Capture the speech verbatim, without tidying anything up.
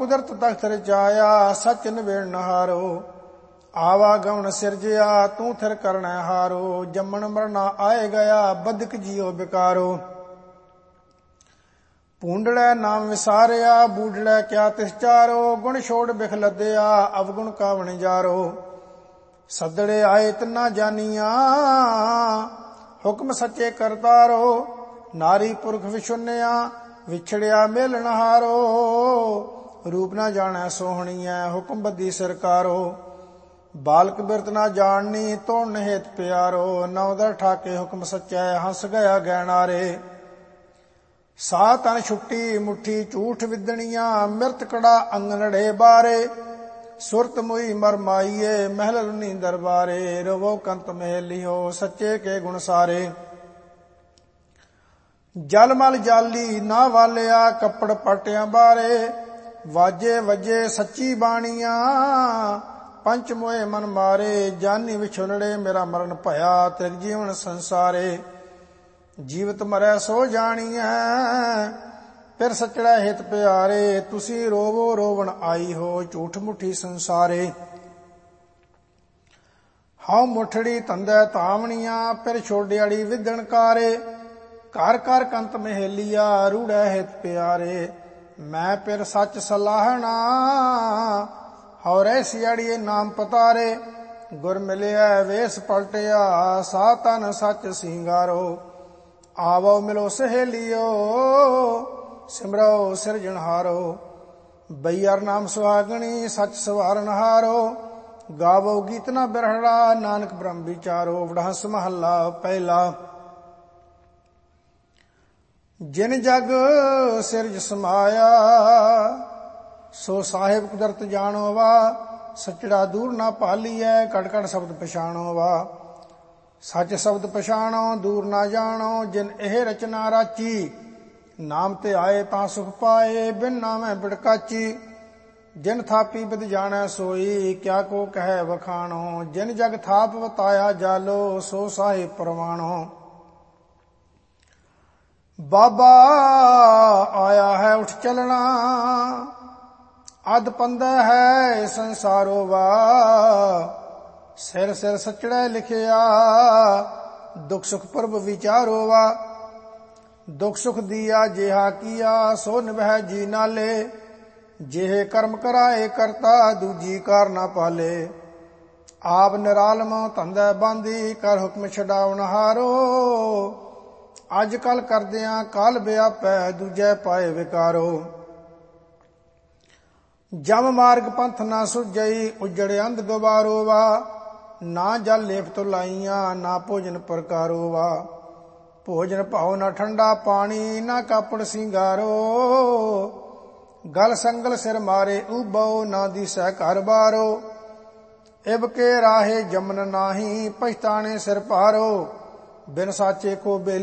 ਕੁਦਰਤ ਤਖਤ ਰਚਾਇਆ, ਸਚ ਨਿਵੇੜ ਨਹਾਰੋ। ਆਵਾਗਮਨ ਸਿਰਜਿਆ, ਤੂੰ ਥਿਰ ਕਰਨਾ ਹਾਰੋ। ਜੰਮਣ ਮਰਨਾ ਆਏ ਗਿਆ, ਬਦਕ ਜੀਓ ਬਿਕਾਰੋ। ਭੂੰਡੜੈ ਨਾਮ ਵਿਸਾਰਿਆ, ਬੂਢੜੈ ਕਿਆ ਤਿਸ ਚਾਰੋ। ਗੁਣ ਛੋੜ ਬਿਖ ਲੱਦਿਆ, ਅਵਗੁਣ ਕਾਵਣ ਜਾਰੋ। ਸੱਦੜੇ ਆਏ ਤਿੰਨਾ ਜਾਨੀਆਂ, ਹੁਕਮ ਸੱਚੇ ਕਰਤਾਰੋ। ਨਾਰੀ ਪੁਰਖ ਵਿਛੁੰਨਿਆ, ਵਿਛੜਿਆ ਮੇਲਣ ਹਾਰੋ। ਰੂਪ ਨਾ ਜਾਣੈ ਸੋਹਣੀਐ, ਹੁਕਮ ਬੱਧੀ ਸਰਕਾਰੋ। ਬਾਲਕ ਬਿਰਤ ਨਾ ਜਾਣਨੀ, ਤੋੜਨ ਹੇਤ ਪਿਆਰੋ। ਨੌ ਦਰ ਠਾਕੇ ਹੁਕਮ ਸੱਚੈ, ਹੰਸ ਗਿਆ ਗੈਣਾਰੇ। ਸਾ ਤਨ ਛੁੱਟੀ ਮੁੱਠੀ ਝੂਠ ਵਿਦਣੀਆਂ, ਮਿਰਤ ਕੜਾ ਅੰਗਨੜੇ ਬਾਰੇ। ਸੁਰਤ ਮੁਈ ਮਰ ਮਾਈਏ, ਮਹਿਲ ਲੁਨੀ ਦਰਬਾਰੇ। ਰਵੋ ਕੰਤ ਮਹਿਲਿਓ, ਸੱਚੇ ਕੇ ਗੁਣ ਸਾਰੇ। ਜਲ ਮਲ ਜਾਲੀ ਨਾ ਵਾਲਿਆ, ਕੱਪੜ ਪਾਟਿਆਂ ਬਾਰੇ। ਵਾਜੇ ਵਜੇ ਸੱਚੀ ਬਾਣੀਆਂ, ਪੰਚ ਮੋਏ ਮਨ ਮਾਰੇ। ਜਾਨੀ ਵਿਛੁਲੜੇ ਮੇਰਾ ਮਰਨ ਭਇਆ, ਤਿਰਗ ਜੀਵਨ ਸੰਸਾਰੇ। ਜੀਵਤ ਮਰੈ ਸੋ ਜਾਣੀਐ, ਫਿਰ ਸਚੜਾ ਹਿਤ ਪਿਆਰੇ। ਤੁਸੀਂ ਰੋਵੋ ਰੋਵਣ ਆਈ ਹੋ, ਝੂਠ ਮੁੱਠੀ ਸੰਸਾਰੇ। ਹਉ ਮੁੱਠੜੀ ਧੰਦੈ ਧਾਵਣੀਆਂ, ਫਿਰ ਛੋਡਿਆੜੀ ਵਿਦਣ ਕਾਰੇ। ਘਰ ਘਰ ਕੰਤ ਮਹੇਲੀਆ, ਰੂੜੈ ਹਿਤ ਪਿਆਰੇ। ਮੈਂ ਫਿਰ ਸੱਚ ਸਲਾਹਣਾ, ਹਉ ਰਹਿ ਸਿਆੜੀਏ ਨਾਮ ਪਤਾਰੇ। ਗੁਰ ਮਿਲਿਆ ਵੇਸ ਪਲਟਿਆ, ਸਾ ਤਨ ਸੱਚ ਸਿੰਗਾਰੋ। ਆਵੋ ਮਿਲੋ ਸਹੇਲਿਓ, ਸਿਮਰੋ ਸਿਰਜਣਹਾਰੋ। ਬਈਅਰ ਨਾਮ ਸੁਹਾਗਣੀ, ਸੱਚ ਸਵਾਰਨ ਹਾਰੋ। ਗਾਵੋ ਗੀਤ ਨਾ ਬਿਰਹੜਾ, ਨਾਨਕ ਬ੍ਰਹਮ ਵਿਚਾਰੋ। ਵਡਹੰਸ ਮਹੱਲਾ ਪਹਿਲਾ। ਜਿਨ ਜਗ ਸਿਰਜ ਸਮਾਇਆ, ਸੋ ਸਾਹਿਬ ਕੁਦਰਤ ਜਾਣੋ ਵਾ। ਸਚੜਾ ਦੂਰ ਨਾ ਭਾਲੀਐ, ਕੜ ਕੜ ਸ਼ਬਦ ਪਛਾਣੋ ਵਾ। ਸੱਚ ਸ਼ਬਦ ਪਛਾਣੋ, ਦੂਰ ਨਾ ਜਾਣੋ। ਜਿਨ ਇਹ ਰਚਨਾ ਰਾਚੀ, ਨਾਮ ਤੇ ਆਏ ਤਾਂ ਸੁਖ ਪਾਏ। ਬਿਨ ਨਾਮੈ ਬਿੜਕਾਚੀ, ਜਿਨ ਥਾਪੀ ਬਿਦ ਜਾਣੈ ਸੋਈ। ਕਿਆ ਕੋ ਕਹਿ ਵਖਾਣੋ, ਜਿਨ ਜਗ ਥਾਪ ਵਤਾਇਆ ਜਾਲੋ। ਸੋ ਸਾਹਿਬ ਪ੍ਰਵਾਣੋ। ਬਾਬਾ ਆਇਆ ਹੈ ਉਠ ਚਲਣਾ, ਅਧ ਪੰਦੈ ਹੈ ਸੰਸਾਰੋ ਵਾ। ਸਿਰ ਸਿਰ ਸਚੜੈ ਲਿਖਿਆ, ਦੁਖ ਸੁਖ ਪ੍ਰਭ ਵਿਚਾਰੋ ਵਾ। ਦੁਖ ਸੁਖ ਦੀਆ ਜਿਹਾ ਕੀਆ, ਸੋ ਨਿਭੈ ਜੀ ਨਾਲੇ। ਜਿਹੇ ਕਰਮ ਕਰਾਏ ਕਰਤਾ, ਦੂਜੀ ਕਾਰ ਨਾ ਪਾਲੇ। ਆਪ ਨਿਰਾਲਮ ਧੰਦੈ ਬਾਂਦੀ, ਕਰ ਹੁਕਮ ਛਡਾਵਣ ਹਾਰੋ। ਅੱਜ ਕੱਲ ਕਰਦਿਆਂ ਕਾਲ ਵਿਆਪੈ, ਦੂਜੈ ਪਾਏ ਵਿਕਾਰੋ। ਜਮ ਮਾਰਗ ਪੰਥ ਨਾ ਸੁਝਈ, ਉਜੜ ਅੰਧ ਗਵਾਰੋ ਵਾ। ਨਾ ਜਲ ਲੇਪ ਤੋਂ ਲਾਈਆਂ, ਨਾ ਭੋਜਨ ਪ੍ਰਕਾਰੋ ਵਾ। ਭੋਜਨ ਭਾਉ ਨਾ ਠੰਡਾ ਪਾਣੀ, ਨਾ ਕਾਪੜ ਸਿੰਗਾਰੋ। ਗਲ ਸੰਗਲ ਸਿਰ ਮਾਰੇ ਉਬੋ, ਨਾ ਦੀਸੈ ਘਰ ਬਾਰੋ। ਇਬ ਕੇ ਰਾਹੇ ਜਮਨ ਨਾਹੀ, ਪਛਤਾਣੇ ਸਿਰ ਭਾਰੋ। ਬਿਨ ਸਾਚੇ ਕੋ ਬੇਲੀ